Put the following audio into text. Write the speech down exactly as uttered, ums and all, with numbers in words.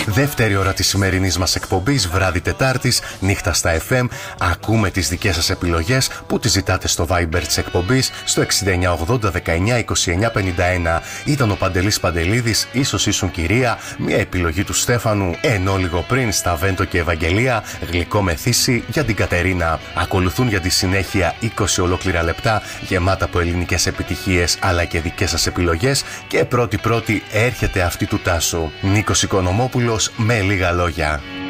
Δεύτερη ώρα της σημερινής μας εκπομπής, βράδυ Τετάρτης, νύχτα στα εφ εμ. Ακούμε τις δικές σας επιλογές που τις ζητάτε στο Viber της εκπομπής στο εξήντα εννιά ογδόντα δεκαεννιά είκοσι εννιά πενήντα ένα. Ήταν ο Παντελής Παντελίδης, ίσως ήσουν κυρία, μια επιλογή του Στέφανου, ενώ λίγο πριν στα Βέντο και Ευαγγελία, γλυκό μεθύσι για την Κατερίνα. Ακολουθούν για τη συνέχεια είκοσι ολόκληρα λεπτά γεμάτα από ελληνικές επιτυχίες αλλά και δικές σας επιλογές και πρώτη πρώτη έρχεται αυτή του Τάσου. Νίκος Οικονομόπουλος με λίγα λόγια.